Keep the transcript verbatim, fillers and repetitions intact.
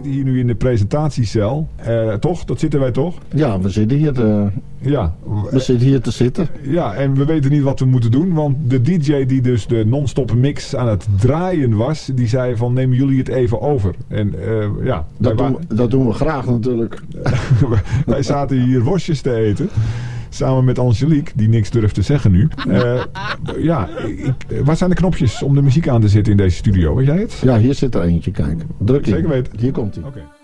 zitten hier nu in de presentatiecel. Uh, toch? Dat zitten wij toch? Ja, we zitten hier te, ja. we zitten hier te zitten. Ja, en we weten niet wat we moeten doen. Want de D J die dus de non-stop mix aan het draaien was, die zei van nemen jullie het even over. En uh, ja. Dat doen, we, dat doen we graag natuurlijk. Wij zaten hier worstjes te eten. Samen met Angelique, die niks durft te zeggen nu. Uh, ja, ik, waar zijn de knopjes om de muziek aan te zetten in deze studio? Weet jij het? Ja, hier zit er eentje, kijk. Druk in. Zeker weten. Hier komt hij. Okay.